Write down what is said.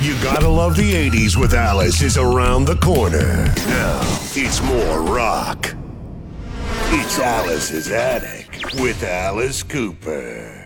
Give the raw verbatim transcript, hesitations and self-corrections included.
You Gotta Love the eighties with Alice is around the corner. Now, it's more rock. It's Alice's Attic with Alice Cooper.